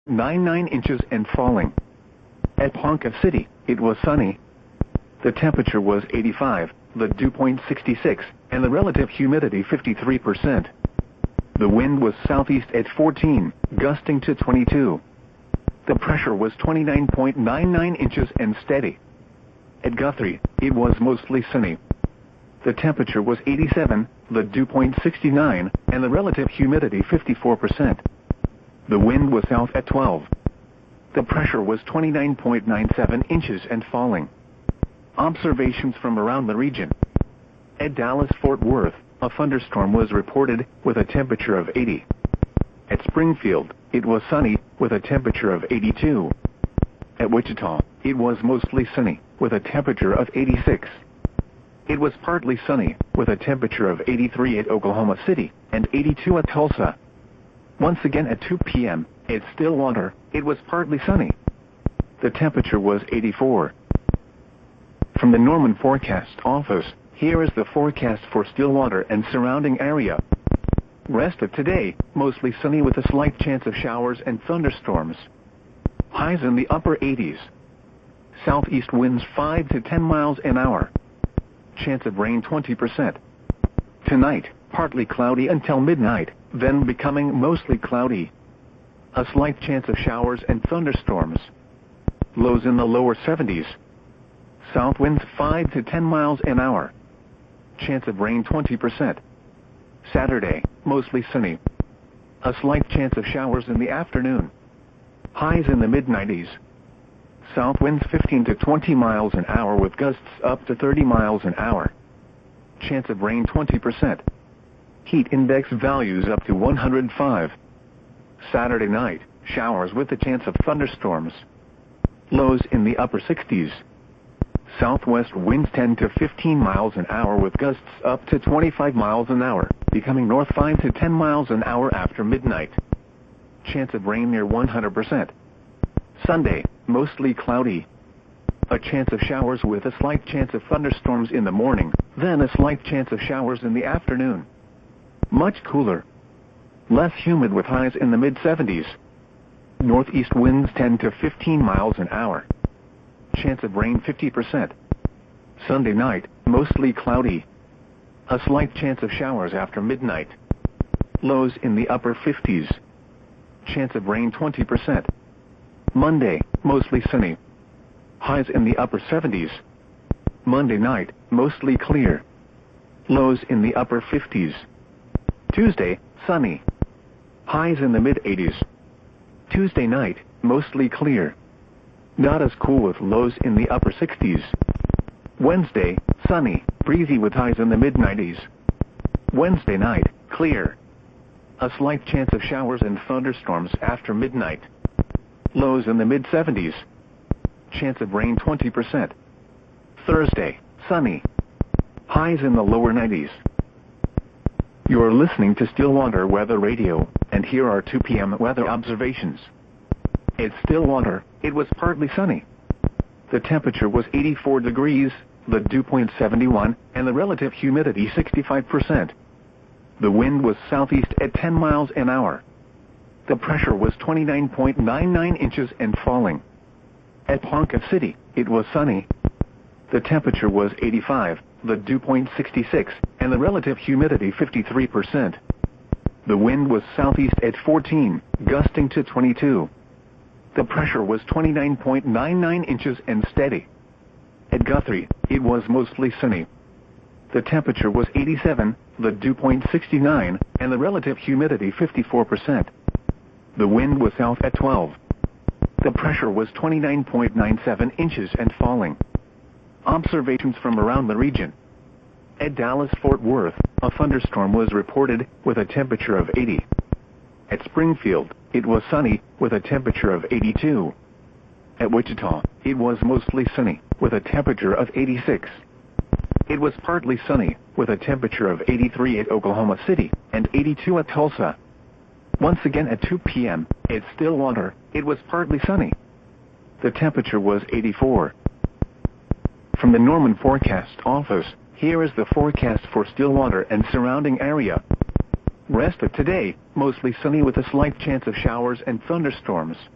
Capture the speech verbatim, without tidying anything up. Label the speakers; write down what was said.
Speaker 1: ninety-nine inches and falling. At Ponca City, it was sunny. The temperature was eighty-five, the dew point sixty-six, and the relative humidity fifty-three percent. The wind was southeast at fourteen, gusting to twenty-two. The pressure was twenty-nine point nine nine inches and steady. At Guthrie, it was mostly sunny. The temperature was eighty-seven, the dew point sixty-nine, and the relative humidity fifty-four percent. The wind was south at twelve. The pressure was twenty-nine point nine seven inches and falling. Observations from around the region. At Dallas-Fort Worth, a thunderstorm was reported with a temperature of eighty. At Springfield, it was sunny with a temperature of eighty-two. At Wichita, it was mostly sunny with a temperature of eighty-six. It was partly sunny with a temperature of eighty-three at Oklahoma City and eighty-two at Tulsa. Once again at two p m, at Stillwater, it was partly sunny. The temperature was eighty-four. From the Norman Forecast Office, here is the forecast for Stillwater and surrounding area. Rest of today, mostly sunny with a slight chance of showers and thunderstorms. Highs in the upper eighties. Southeast winds five to ten miles an hour. Chance of rain twenty percent. Tonight, partly cloudy until midnight, then becoming mostly cloudy. A slight chance of showers and thunderstorms. Lows in the lower seventies. South winds five to ten miles an hour. Chance of rain twenty percent. Saturday, mostly sunny. A slight chance of showers in the afternoon. Highs in the mid nineties. South winds fifteen to twenty miles an hour with gusts up to thirty miles an hour. Chance of rain twenty percent. Heat index values up to one hundred five. Saturday night, showers with a chance of thunderstorms. Lows in the upper sixties. Southwest winds ten to fifteen miles an hour with gusts up to twenty-five miles an hour, becoming north five to ten miles an hour after midnight. Chance of rain near one hundred percent. Sunday, mostly cloudy. A chance of showers with a slight chance of thunderstorms in the morning, then a slight chance of showers in the afternoon. Much cooler. Less humid with highs in the mid seventies. Northeast winds ten to fifteen miles an hour. Chance of rain fifty percent. Sunday night, mostly cloudy. A slight chance of showers after midnight. Lows in the upper fifties. Chance of rain twenty percent. Monday, mostly sunny. Highs in the upper seventies. Monday night, mostly clear. Lows in the upper fifties. Tuesday, sunny. Highs in the mid eighties. Tuesday night, mostly clear. Not as cool with lows in the upper sixties. Wednesday, sunny, breezy with highs in the mid nineties. Wednesday night, clear. A slight chance of showers and thunderstorms after midnight. Lows in the mid seventies. Chance of rain twenty percent. Thursday, sunny. Highs in the lower nineties. You're listening to Stillwater Weather Radio, and here are two p m weather observations. At Stillwater, it was partly sunny. The temperature was eighty-four degrees, the dew point seventy-one, and the relative humidity sixty-five percent. The wind was southeast at ten miles an hour. The pressure was twenty-nine point nine nine inches and falling. At Ponca City, it was sunny. The temperature was eighty-five, the dew point sixty-six, and the relative humidity fifty-three percent. The wind was southeast at fourteen, gusting to twenty-two. The pressure was twenty-nine point nine nine inches and steady. At Guthrie, it was mostly sunny. The temperature was eighty-seven, the dew point sixty-nine, and the relative humidity fifty-four percent. The wind was south at twelve. The pressure was twenty-nine point nine seven inches and falling. Observations from around the region. At Dallas-Fort Worth, a thunderstorm was reported with a temperature of eighty. At Springfield, it was sunny with a temperature of eighty-two. At Wichita, it was mostly sunny with a temperature of eighty-six. It was partly sunny with a temperature of eighty-three at Oklahoma City and eighty-two at Tulsa. Once again at two p m, at Stillwater, it was partly sunny. The temperature was eighty-four. From the Norman Forecast Office, here is the forecast for Stillwater and surrounding area. Rest of today, mostly sunny with a slight chance of showers and thunderstorms.